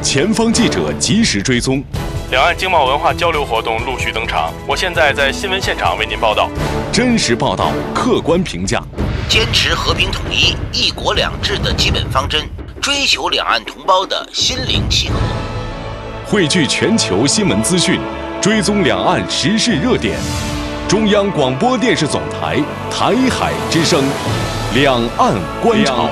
前方记者及时追踪， 两岸经贸文化交流活动陆续登场。我现在在新闻现场为您报道。 真实报道，客观评价， 坚持和平统一、一国两制的基本方针，追求两岸同胞的心灵契合。 汇聚全球新闻资讯，追踪两岸时事热点。中央广播电视总台台海之声，两岸观察。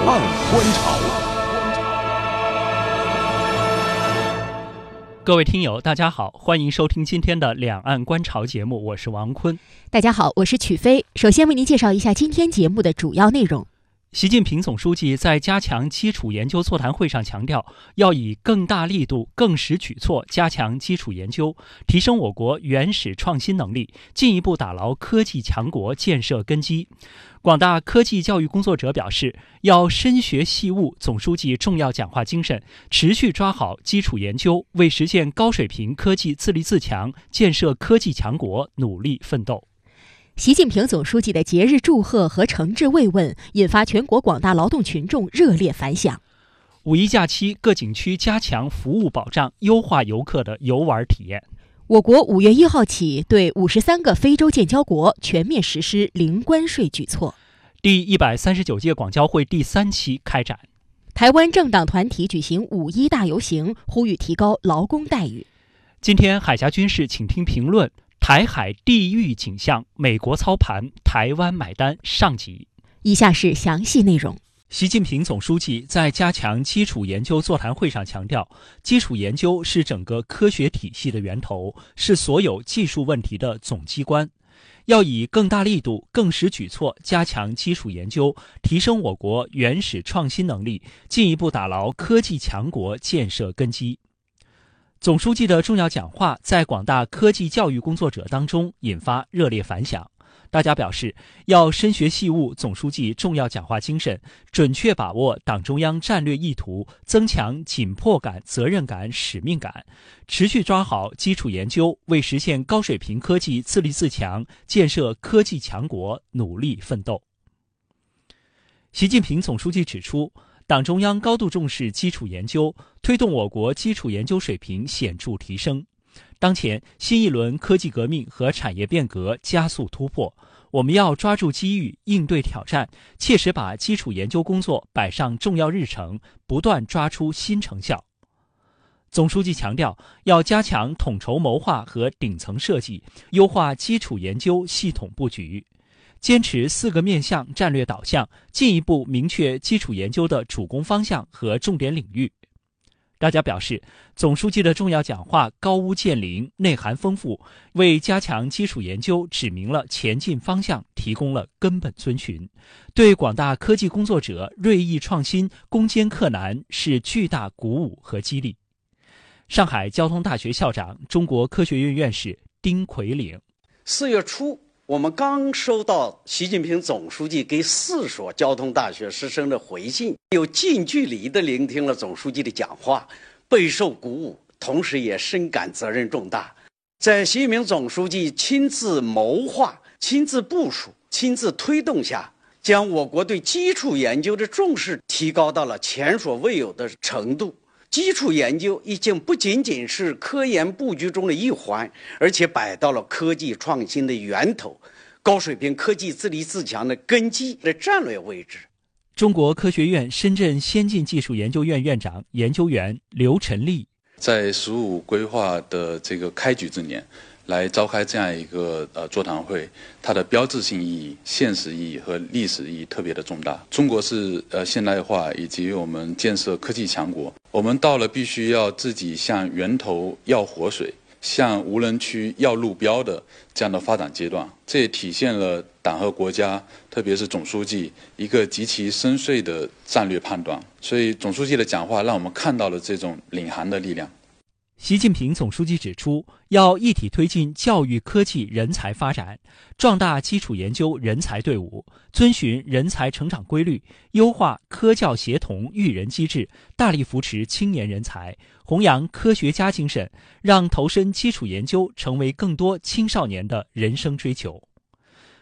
各位听友大家好，欢迎收听今天的两岸观潮节目，我是王坤。 大家好，我是曲飞。首先为您介绍一下今天节目的主要内容。 习近平总书记在加强基础研究座谈会上强调，要以更大力度、更实举措加强基础研究，提升我国原始创新能力，进一步打牢科技强国建设根基。广大科技教育工作者表示，要深学细悟总书记重要讲话精神，持续抓好基础研究，为实现高水平科技自立自强、建设科技强国努力奋斗。 习近平总书记的节日祝贺和诚挚慰问引发全国广大劳动群众热烈反响。 五一假期，各景区加强服务保障，优化游客的游玩体验。 我国5月1号起对53个非洲建交国全面实施零关税举措。 第139届广交会第3期开展。 台湾政党团体举行5·1大游行，呼吁提高劳工待遇。 今天海峡军事，请听评论。台海地域景象，美国操盘，台湾买单上集。 以下是详细内容。 习近平总书记在加强基础研究座谈会上强调，基础研究是整个科学体系的源头，是所有技术问题的总机关。要以更大力度、更实举措加强基础研究，提升我国原始创新能力，进一步打牢科技强国建设根基。总书记的重要讲话在广大科技教育工作者当中引发热烈反响。大家表示，要深学细悟总书记重要讲话精神，准确把握党中央战略意图，增强紧迫感、责任感、使命感，持续抓好基础研究，为实现高水平科技自立自强、建设科技强国努力奋斗。习近平总书记指出，党中央高度重视基础研究，推动我国基础研究水平显著提升。当前新一轮科技革命和产业变革加速突破，我们要抓住机遇，应对挑战，切实把基础研究工作摆上重要日程，不断抓出新成效。总书记强调，要加强统筹谋划和顶层设计，优化基础研究系统布局。坚持4个面向战略导向，进一步明确基础研究的主攻方向和重点领域。大家表示，总书记的重要讲话高屋建瓴，内涵丰富，为加强基础研究指明了前进方向，提供了根本遵循，对广大科技工作者锐意创新、攻坚克难是巨大鼓舞和激励。上海交通大学校长、中国科学院院士丁奎岭 ：4月初，我们刚收到习近平总书记给4所交通大学师生的回信，有近距离地聆听了总书记的讲话，备受鼓舞，同时也深感责任重大。在习近平总书记亲自谋划、亲自部署、亲自推动下，将我国对基础研究的重视提高到了前所未有的程度。基础研究已经不仅仅是科研布局中的一环，而且摆到了科技创新的源头，高水平科技自立自强的根基的战略位置。 中国科学院深圳先进技术研究院院长、研究员刘晨立： 在“15”规划的这个开局之年，来召开这样一个座谈会，它的标志性意义、现实意义和历史意义特别的重大。中国是现代化以及我们建设科技强国，我们到了必须要自己向源头要活水，向无人区要路标的这样的发展阶段。这也体现了党和国家，特别是总书记一个极其深邃的战略判断。所以总书记的讲话让我们看到了这种领航的力量。 习近平总书记指出，要一体推进教育科技人才发展，壮大基础研究人才队伍，遵循人才成长规律，优化科教协同育人机制，大力扶持青年人才，弘扬科学家精神，让投身基础研究成为更多青少年的人生追求。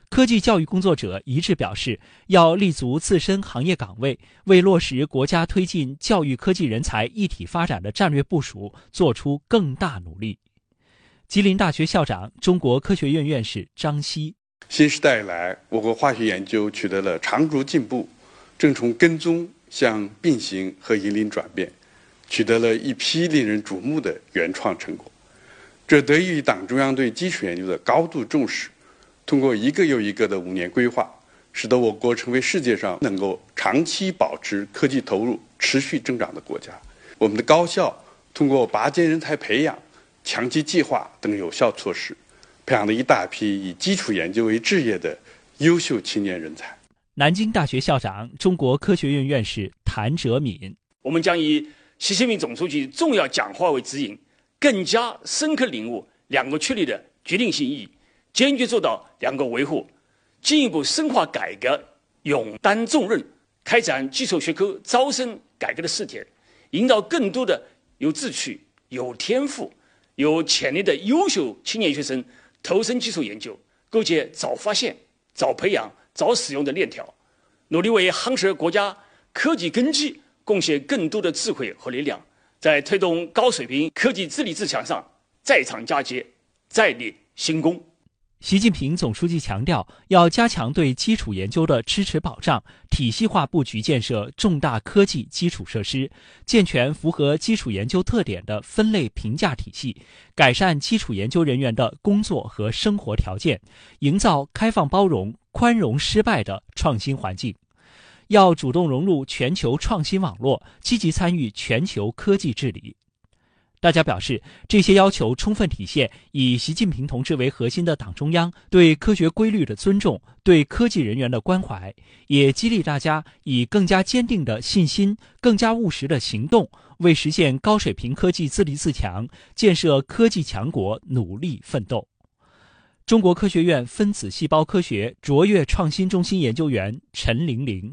科技教育工作者一致表示，要立足自身行业岗位，为落实国家推进教育科技人才一体发展的战略部署做出更大努力。吉林大学校长、中国科学院院士张希： 新时代以来，我国化学研究取得了长足进步，正从跟踪向并行和引领转变，取得了一批令人瞩目的原创成果。这得益于党中央对基础研究的高度重视，通过一个又一个的5年规划，使得我国成为世界上能够长期保持科技投入持续增长的国家。我们的高校通过拔尖人才培养、强基计划等有效措施，培养了一大批以基础研究为志业的优秀青年人才。 南京大学校长、中国科学院院士谭哲敏： 我们将以习近平总书记重要讲话为指引，更加深刻领悟两个确立的决定性意义，坚决做到两个维护，进一步深化改革，勇担重任，开展基础学科招生改革的试点，引导更多的有志趣、有天赋、有潜力的优秀青年学生投身基础研究，构建早发现、早培养、早使用的链条，努力为夯实国家科技根基贡献更多的智慧和力量，在推动高水平科技自立自强上再创佳节，再立新功。 习近平总书记强调，要加强对基础研究的支持保障，体系化布局建设重大科技基础设施，健全符合基础研究特点的分类评价体系，改善基础研究人员的工作和生活条件，营造开放包容、宽容失败的创新环境。要主动融入全球创新网络，积极参与全球科技治理。大家表示，这些要求充分体现以习近平同志为核心的党中央对科学规律的尊重，对科技人员的关怀，也激励大家以更加坚定的信心、更加务实的行动，为实现高水平科技自立自强、建设科技强国努力奋斗。中国科学院分子细胞科学卓越创新中心研究员陈玲玲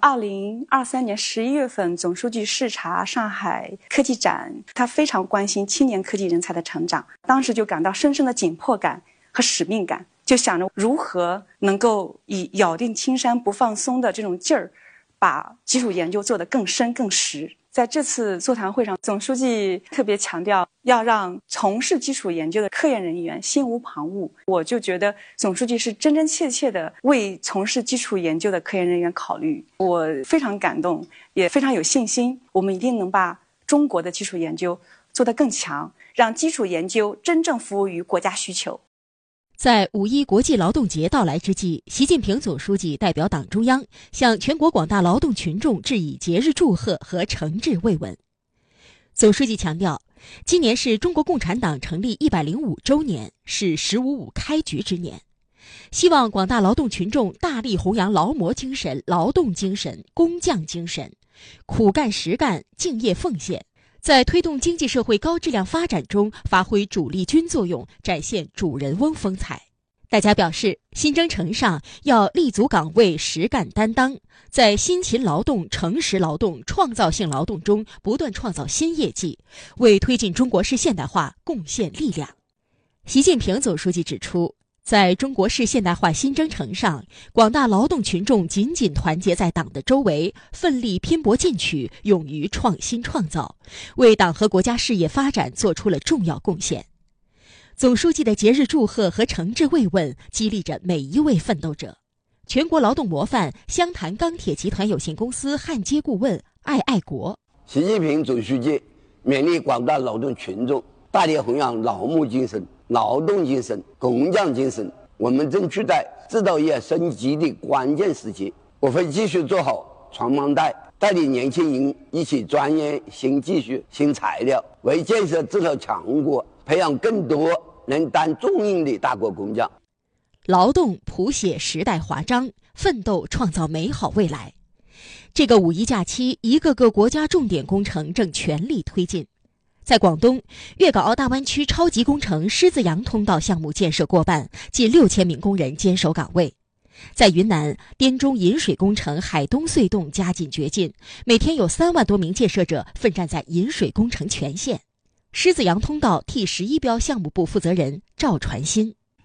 2023年11月份，总书记视察上海科技展，他非常关心青年科技人才的成长，当时就感到深深的紧迫感和使命感，就想着如何能够以咬定青山不放松的这种劲儿，把基础研究做得更深更实。在这次座谈会上，总书记特别强调要让从事基础研究的科研人员心无旁骛。我就觉得总书记是真真切切的为从事基础研究的科研人员考虑，我非常感动，也非常有信心，我们一定能把中国的基础研究做得更强，让基础研究真正服务于国家需求。 在5·1国际劳动节到来之际，习近平总书记代表党中央向全国广大劳动群众致以节日祝贺和诚挚慰问。总书记强调，今年是中国共产党成立105周年，是“15·5”开局之年，希望广大劳动群众大力弘扬劳模精神、劳动精神、工匠精神，苦干实干、敬业奉献，在推动经济社会高质量发展中发挥主力军作用，展现主人翁风采。大家表示，新征程上要立足岗位，实干担当，在辛勤劳动、诚实劳动、创造性劳动中不断创造新业绩，为推进中国式现代化贡献力量。习近平总书记指出，在中国式现代化新征程上，广大劳动群众紧紧团结在党的周围，奋力拼搏进取，勇于创新创造，为党和国家事业发展做出了重要贡献。总书记的节日祝贺和诚挚慰问激励着每一位奋斗者。全国劳动模范湘潭钢铁集团有限公司焊接顾问艾爱国： 习近平总书记勉励广大劳动群众大力弘扬劳模精神、劳动精神、工匠精神。我们正处在制造业升级的关键时期，我会继续做好传帮带，带领年轻人一起钻研新技术、新材料，为建设制造强国培养更多能担重任的大国工匠。 劳动谱写时代华章，奋斗创造美好未来。这个5·1假期，一个个国家重点工程正全力推进。在广东，粤港澳大湾区超级工程狮子洋通道项目建设过半，近6000名工人坚守岗位。在云南，滇中引水工程海东隧洞加紧掘进，每天有3万多名建设者奋战在引水工程前线。狮子洋通道 T11标项目部负责人赵传新：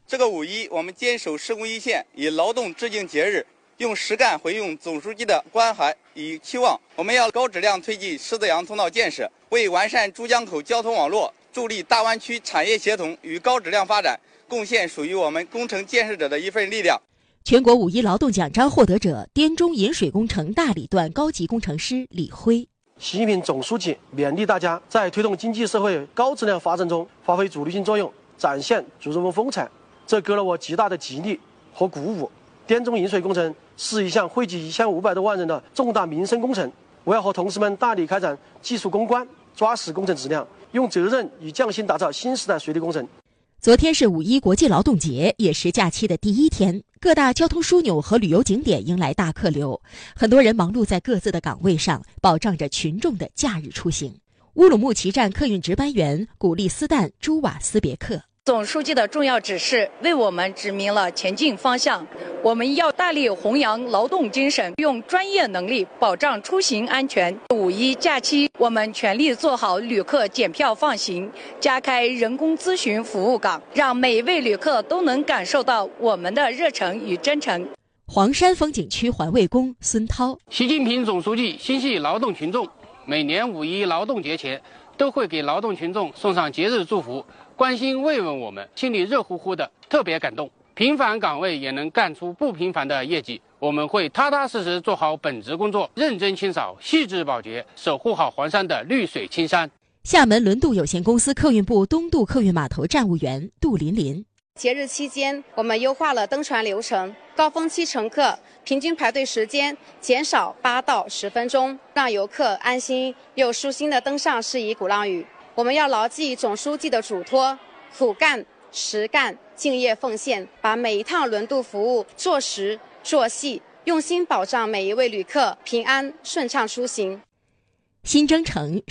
这个5·1，我们坚守施工一线，以劳动致敬节日，用实干回应总书记的关怀与期望。我们要高质量推进狮子洋通道建设，为完善珠江口交通网络，助力大湾区产业协同与高质量发展，贡献属于我们工程建设者的一份力量。 全国5·1劳动奖章获得者，滇中引水工程大理段高级工程师李辉。 习近平总书记勉励大家在推动经济社会高质量发展中发挥主力性作用，展现主人翁风采，这给了我极大的激励和鼓舞。滇中引水工程是一项惠及1500多万人的重大民生工程，我要和同事们大力开展技术攻关，抓实工程质量，用责任与匠心打造新时代水利工程。 昨天是5·1国际劳动节，也是假期的第一天，各大交通枢纽和旅游景点迎来大客流，很多人忙碌在各自的岗位上，保障着群众的假日出行。乌鲁木齐站客运值班员古利斯旦朱瓦斯别克。 总书记的重要指示为我们指明了前进方向，我们要大力弘扬劳动精神，用专业能力保障出行安全。5·1假期，我们全力做好旅客检票放行，加开人工咨询服务岗，让每一位旅客都能感受到我们的热诚与真诚。 黄山风景区环卫工孙涛。 习近平总书记心系劳动群众，每年5·1劳动节前都会给劳动群众送上节日祝福，关心慰问我们，心里热乎乎的，特别感动。平凡岗位也能干出不平凡的业绩，我们会踏踏实实做好本职工作，认真清扫，细致保洁，守护好黄山的绿水青山。 厦门轮渡有限公司客运部东渡客运码头站务员杜琳琳。 节日期间，我们优化了登船流程，高峰期乘客平均排队时间减少8到10分钟，让游客安心又舒心地登上适宜鼓浪屿。我们要牢记总书记的嘱托，苦干、实干、敬业奉献，把每一趟轮渡服务做实做细，用心保障每一位旅客平安顺畅出行。 新征程